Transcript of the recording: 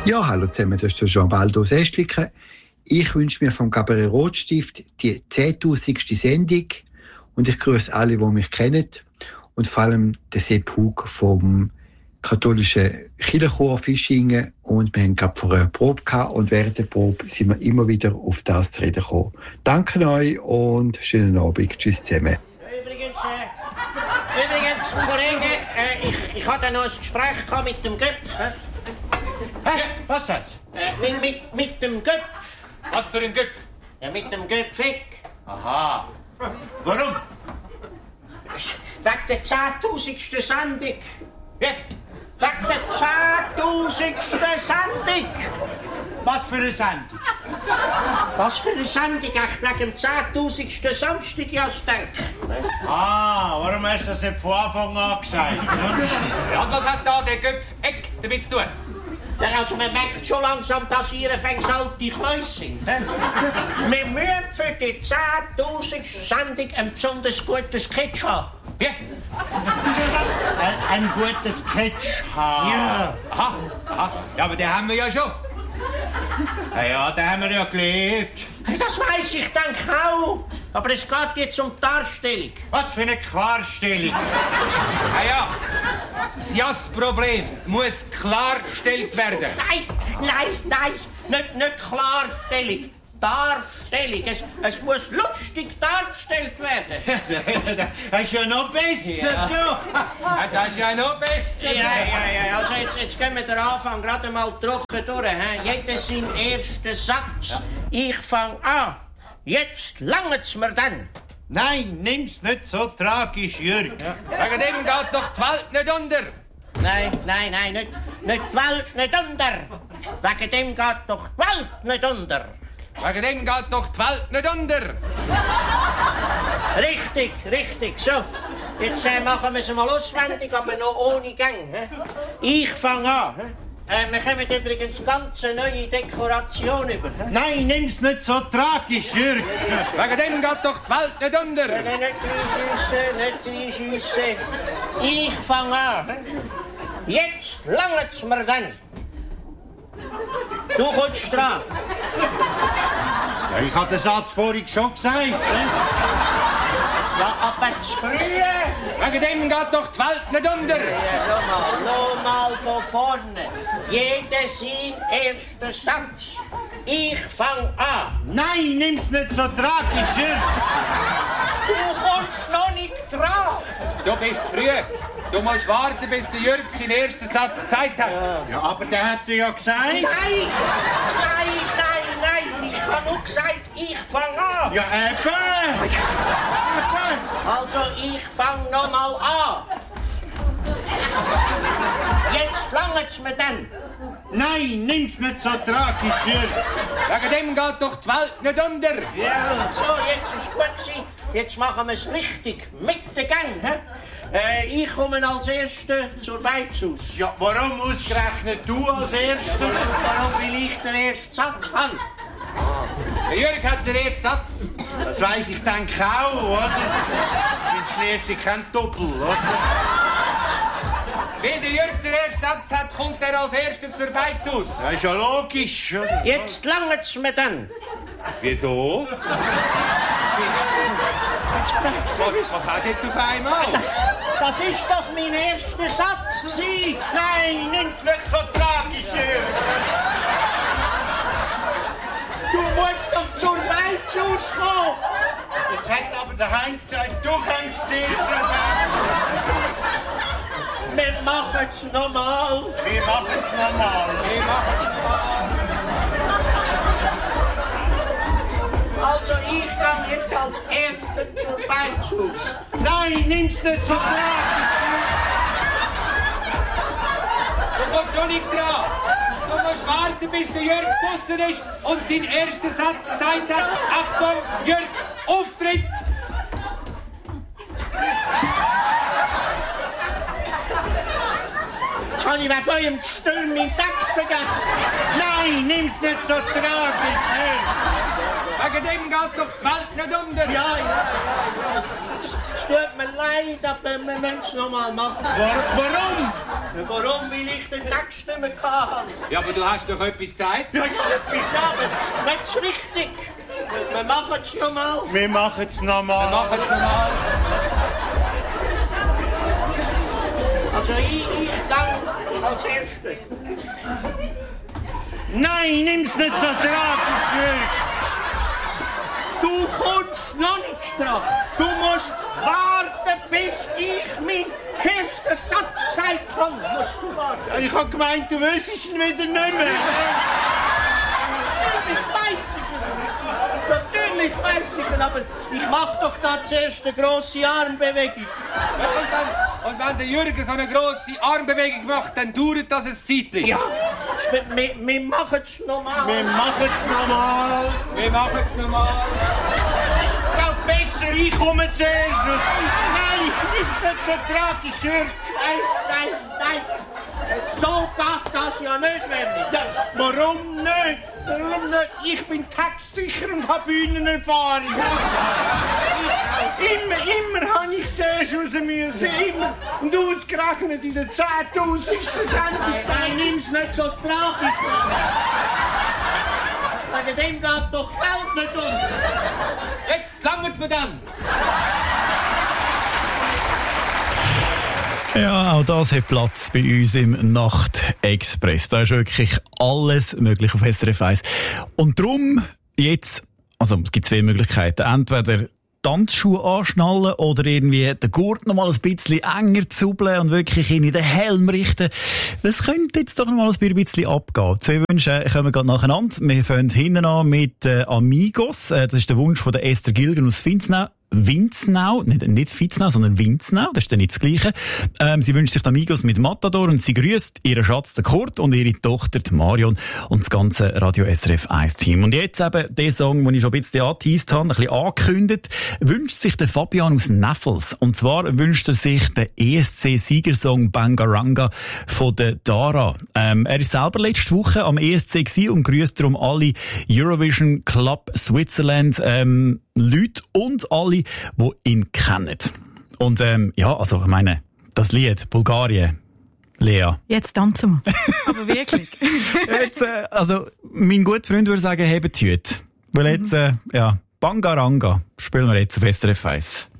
Ja, hallo zusammen, das ist der Jean-Baldo Sestliken. Ich wünsche mir vom Cabaret Rotstift die 10'000. Sendung und ich grüße alle, die mich kennen und vor allem den Sepp Hug vom katholischen Kirchenchor Fischingen und wir haben gerade vor einer Probe gehabt und während der Probe sind wir immer wieder auf das zu reden gekommen. Danke euch und schönen Abend. Tschüss zusammen. Übrigens, Kollege, ich hatte noch ein Gespräch mit dem Göpf. Was sagst du? Mit dem Göpf. Was für ein Göpf? Ja, mit dem Göpfig. Aha. Warum? Wegen der 10'000. Sendung. Ja. Wegen der 10'000. Sendung. Was für eine Sendung? Was für eine Sendung? Echt wegen dem 10'000. Samstag, ja, denke. Warum hast du das nicht von Anfang an gesagt? Ja, und was hat da der Göpf-Eck damit zu tun? Ja, also man merkt schon langsam, dass ihr alte Kleus sind. Wir müssen für die 10'000. Sendung ein besonders gutes Sketch haben. Ja. Ein gutes Sketch haben? Ja. Aha. Ja, aber den haben wir ja schon. Ja, den haben wir ja gelernt. Das weiss ich, denke auch. Aber es geht jetzt um die Darstellung. Was für eine Klarstellung. Ja. Das Jass-Problem muss klargestellt werden. Nein. Nicht Klarstellung. Darstellung. Es muss lustig dargestellt werden. Das ist ja noch besser, Ja. du. Das ist ja noch besser. Ja. Also jetzt gehen wir den Anfang gerade mal trocken durch. Jeder seinen ersten Satz. Ich fange an. Jetzt langt's mir dann. Nein, nimm's nicht so tragisch, Jürg. Ja. Wegen dem geht doch die Welt nicht unter. Nein, nicht die Welt nicht unter. Wegen dem geht doch die Welt nicht unter. Wegen dem geht doch die Welt nicht unter. Richtig. So, jetzt machen wir es mal auswendig, aber noch ohne Gang. Ich fange an. Wir kommen übrigens ganz neue Dekoration über. Nein, nimm's nicht so tragisch, Jürg. Wegen dem geht doch die Welt nicht unter. Nicht reinschiessen. Ich fange an. Jetzt langt's mir dann. Du kommst dran. Ja, ich habe den Satz vorhin schon gesagt. Ja, aber zu früh. Wegen dem geht doch die Welt nicht unter. Nochmal von vorne. Jeder sein erster Satz. Ich fang an. Nein, nimm's nicht so tragisch, Jürg. Du kommst noch nicht dran. Du bist früh. Du musst warten, bis der Jürg seinen ersten Satz gesagt hat. Ja, aber der hat ja gesagt. Nein. Ich habe nur gesagt, ich fang an. Ja, eben. Also, ich fang noch mal an. Jetzt langt's mir dann. Nein, nimm's nicht so tragisch, Jürg. Wegen dem geht doch die Welt nicht unter. Ja, so, jetzt ist gut gewesen. Jetzt machen wir es richtig. Mit der Gang. Ich komme als Erster zur Beizus. Ja, warum ausgerechnet du als Erster? Warum will ich den ersten Satz haben? Der Jürg hat den ersten Satz. Das weiss ich, denke auch, oder? Ich bin schliesslich kein Doppel, oder? Weil der Jürg den ersten Satz hat, kommt er als Erster zur Beizus. Das ist ja logisch, oder? Jetzt langt's mir dann. Wieso? Was hast du jetzt auf einmal? Das ist doch mein erster Satz gewesen. Nein, nimm's nicht so tragisch, Jürg. Du musst doch zur Beizus kommen. Jetzt hat aber der Heinz gesagt, du kannst es erst. Wir machen's nochmal. Wir machen's nochmal. Also ich gehe jetzt als Erster zur Beizus. Nein, nimm's nicht so tragisch. Du kommst noch nicht dran. Du musst warten, bis der Jürg draussen ist und seinen ersten Satz gesagt hat. Achtung, Jürg, Auftritt! Jetzt habe ich wegen eurem Gestürm meinen Text vergessen. Nein, nimm's nicht so tragisch. Wegen dem geht doch die Welt nicht unter. Ja. Es tut mir leid, aber wir müssen es noch mal machen. Warum? Warum? Weil ich den Text nicht mehr hatte. Ja, aber du hast doch etwas gesagt. Ja, aber nicht so richtig. Wir machen es noch mal. Wir machen es nochmal. Also ich danke als Erster. Nein, nimm's nicht so tragisch, Jürg. Du kommst noch nicht dran. Du musst warten, bis ich meinen ersten Satz gesagt habe. Musst du warten. Ich hab gemeint, du wüsstest ihn wieder nicht mehr. Ich weiss es. Natürlich weiss ich es, aber ich mach doch da zuerst eine grosse Armbewegung. Und wenn der Jürgen so eine grosse Armbewegung macht, dann dauert das ein Zeitchen. Ja, wir machen es nochmal. Wir machen es nochmal. Es ist besser, ich komme zuerst. Nein, nimm's nicht so tragisch, Jürg. Nein. So geht das ja nicht, Werner. Ja, warum nicht? Ich bin textsicher und habe Bühnenerfahrung. Immer habe ich zuerst raus müssen. Immer. Und ausgerechnet in der 10.000. Sendung. Nein, nimm's nicht so tragisch. Wegen dem geht doch Geld nicht um. Jetzt langt's mir dann. Ja, auch das hat Platz bei uns im Nachtexpress. Da ist wirklich alles möglich auf SRF 1. Und darum jetzt, also es gibt zwei Möglichkeiten. Entweder Tanzschuhe anschnallen oder irgendwie den Gurt noch mal ein bisschen enger zubeln und wirklich in den Helm richten. Das könnte jetzt doch noch mal ein bisschen abgehen. Zwei Wünsche kommen gerade nacheinander. Wir fangen hinten an mit Amigos. Das ist der Wunsch von der Esther Gilgen aus Winznau, nicht Fitznau, sondern Winznau, das ist dann nicht das Gleiche. Sie wünscht sich Amigos mit Matador und sie grüßt ihren Schatz, den Kurt, und ihre Tochter, die Marion, und das ganze Radio SRF 1 Team. Und jetzt eben der Song, den ich schon ein bisschen angeteased habe, ein bisschen angekündigt, wünscht sich der Fabian aus Neffels. Und zwar wünscht er sich den ESC-Siegersong Bangaranga von der Dara. Er ist selber letzte Woche am ESC gewesen und grüßt darum alle Eurovision Club Switzerland Leute und alle, die ihn kennen. Und ja, also ich meine, das Lied Bulgarien, Lea. Jetzt tanzen wir. Aber wirklich. Jetzt, also mein guter Freund würde sagen, hebt die Hüte. Weil jetzt, ja, Bangaranga spielen wir jetzt auf SRF 1.